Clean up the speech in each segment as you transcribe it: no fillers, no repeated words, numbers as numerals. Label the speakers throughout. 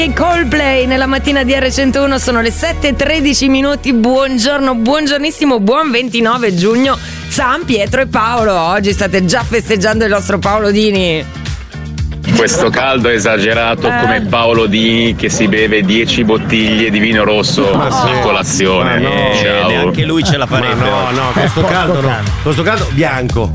Speaker 1: Coldplay nella mattina di R101, sono le 7:13 minuti. Buongiorno, buongiornissimo, buon 29 giugno, San Pietro e Paolo. Oggi state già festeggiando il nostro Paolo Dini.
Speaker 2: Questo caldo è esagerato come Paolo Dini che si beve 10 bottiglie di vino rosso a colazione.
Speaker 3: No, neanche lui ce la farebbe.
Speaker 4: No, questo caldo no. Questo caldo bianco.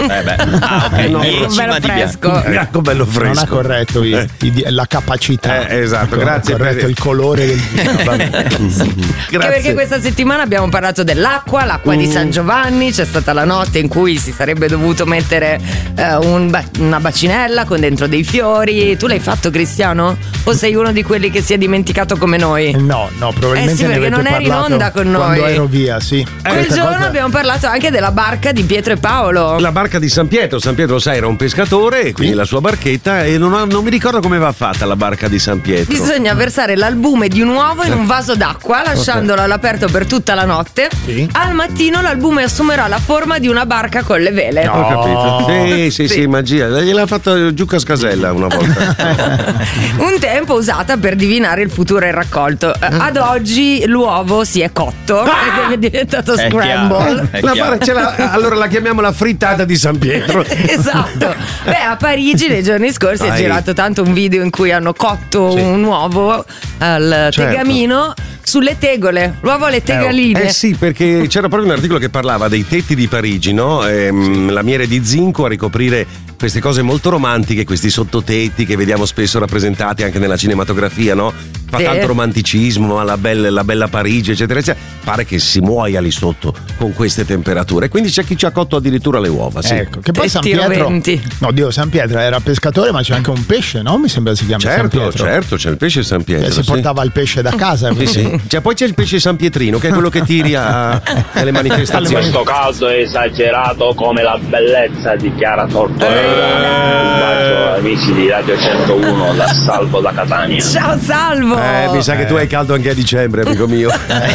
Speaker 3: Ok,
Speaker 1: No,
Speaker 3: 10
Speaker 1: bello
Speaker 3: ma di
Speaker 1: fresco.
Speaker 4: Bianco bello fresco.
Speaker 5: Non ha corretto la capacità.
Speaker 4: Esatto, grazie.
Speaker 5: Ha corretto il colore del vino.
Speaker 4: Grazie.
Speaker 1: Perché questa settimana abbiamo parlato dell'acqua di San Giovanni. C'è stata la notte in cui si sarebbe dovuto mettere una bacinella con dentro dei fiori. Tu l'hai fatto, Cristiano? O sei uno di quelli che si è dimenticato come noi?
Speaker 5: No, probabilmente
Speaker 1: sì, perché non eri in onda con noi.
Speaker 5: Quando ero via, sì.
Speaker 1: Quel giorno abbiamo parlato anche della barca di Pietro e Paolo.
Speaker 4: La barca di San Pietro, sai, era un pescatore e quindi la sua barchetta, e non mi ricordo come va fatta la barca di San Pietro.
Speaker 1: Bisogna versare l'albume di un uovo in un vaso d'acqua, lasciandolo all'aperto per tutta la notte.
Speaker 5: Sì.
Speaker 1: Al mattino l'albume assumerà la forma di una barca con le vele.
Speaker 4: Ho capito. Sì, magia. Gliel'ha fatto Giucca Scasella una volta.
Speaker 1: Un tempo usata per divinare il futuro e il raccolto. Ad oggi l'uovo si è cotto ed è diventato scramble.
Speaker 4: Allora la chiamiamo la frittata di San Pietro.
Speaker 1: Esatto. A Parigi nei giorni scorsi è girato tanto un video in cui hanno cotto un uovo al tegamino sulle tegole, l'uovo alle tegaline.
Speaker 4: Sì, perché c'era proprio un articolo che parlava dei tetti di Parigi, no? Lamiere di zinco a ricoprire queste cose molto romantiche, questi sottotetti che vediamo spesso rappresentati anche nella cinematografia, no? Fa tanto romanticismo, la bella Parigi, eccetera, eccetera. Pare che si muoia lì sotto con queste temperature. Quindi c'è chi ci ha cotto addirittura le uova. Sì.
Speaker 5: Ecco, che poi San Pietro. San Pietro era pescatore, ma c'è anche un pesce, no? Mi sembra si chiama San Pietro.
Speaker 4: Certo, c'è il pesce San Pietro.
Speaker 5: Si portava il pesce da casa.
Speaker 4: Sì. Poi c'è il pesce San Pietrino, che è quello che tiri alle manifestazioni.
Speaker 2: Questo caldo è esagerato come la bellezza di Chiara Tortorella. Un bacio amici di Radio 101 da Salvo da Catania.
Speaker 1: Ciao Salvo.
Speaker 4: Mi sa che tu hai caldo anche a dicembre, amico mio.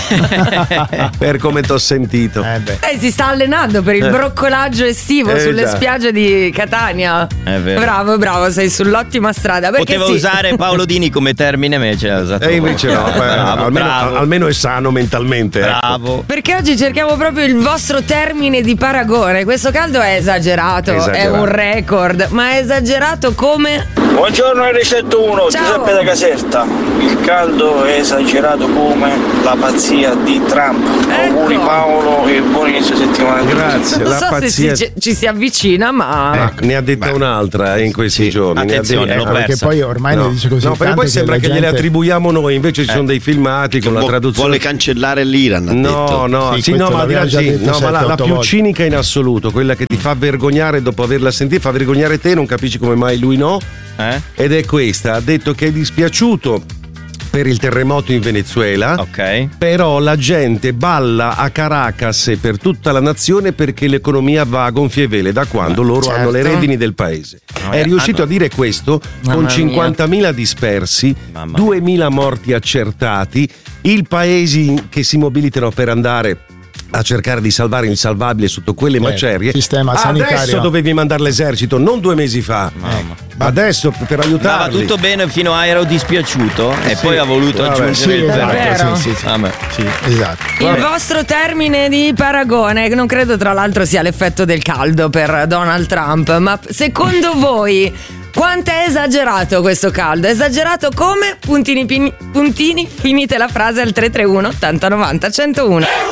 Speaker 4: Per come t'ho sentito.
Speaker 1: Si sta allenando per il broccolaggio estivo sulle spiagge di Catania.
Speaker 3: È vero.
Speaker 1: Bravo, sei sull'ottima strada.
Speaker 3: Poteva usare Paolo Dini come termine, invece ha usato.
Speaker 4: E invece no. Almeno è sano mentalmente.
Speaker 3: Bravo.
Speaker 4: Ecco.
Speaker 1: Perché oggi cerchiamo proprio il vostro termine di paragone. Questo caldo è esagerato. È un record, ma è esagerato come?
Speaker 6: Buongiorno R101, Giuseppe da Caserta. Il caldo è esagerato come la pazzia di Trump. Auguri Paolo e buon inizio settimana.
Speaker 4: Grazie.
Speaker 1: Non
Speaker 4: la
Speaker 1: so
Speaker 4: pazzia
Speaker 1: se ci si avvicina, ma
Speaker 4: ne ha detta un'altra in questi giorni.
Speaker 3: Attenzione,
Speaker 5: perché poi ormai ne dice così.
Speaker 4: No, perché poi sembra che gliele attribuiamo noi, invece ci sono dei filmati con la traduzione.
Speaker 7: Vuole cancellare l'Iran, ha detto.
Speaker 4: Ma la più cinica in assoluto, quella che ti fa vergognare dopo averla sentita, fa vergognare te, non capisci come mai lui no. Ed è questa, ha detto che è dispiaciuto per il terremoto in Venezuela, però la gente balla a Caracas e per tutta la nazione perché l'economia va a gonfie vele da quando loro hanno le redini del paese. È riuscito a dire questo con 50.000 dispersi, 2.000 morti accertati, il paesi che si mobilitano per andare a cercare di salvare il salvabile sotto quelle macerie.
Speaker 5: Sistema sanitario.
Speaker 4: Adesso dovevi mandare l'esercito, non 2 mesi fa. Adesso per aiutarli.
Speaker 3: Va tutto bene fino a ero dispiaciuto e poi ha voluto aggiungere il
Speaker 1: vero.
Speaker 5: Sì, esatto.
Speaker 1: Il vostro termine di paragone, non credo tra l'altro sia l'effetto del caldo per Donald Trump, ma secondo voi quanto è esagerato questo caldo? Esagerato come? Puntini, finite la frase al 331 80 90 101.